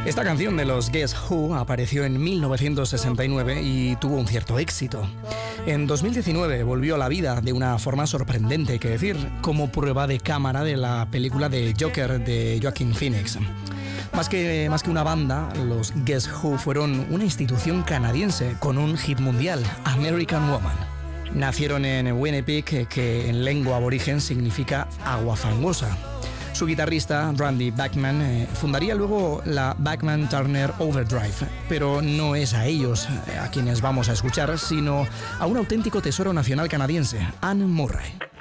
Esta canción de los Guess Who apareció en 1969 y tuvo un cierto éxito. En 2019 volvió a la vida de una forma sorprendente, hay que decir, como prueba de cámara de la película de Joker de Joaquin Phoenix. Más que una banda, los Guess Who fueron una institución canadiense con un hit mundial, American Woman. Nacieron en Winnipeg, que en lengua aborigen significa agua fangosa. Su guitarrista, Randy Bachman, fundaría luego la Bachman Turner Overdrive, pero no es a ellos a quienes vamos a escuchar, sino a un auténtico tesoro nacional canadiense, Anne Murray.